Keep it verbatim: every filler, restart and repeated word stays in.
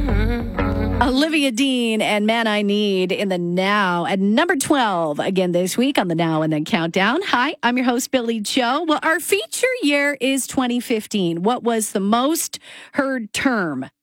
Olivia Dean and Man I Need in the Now at number twelve again this week on the Now and Then Countdown. Hi, I'm your host, Billy Joe. Well, our feature year is twenty fifteen. What was the most heard term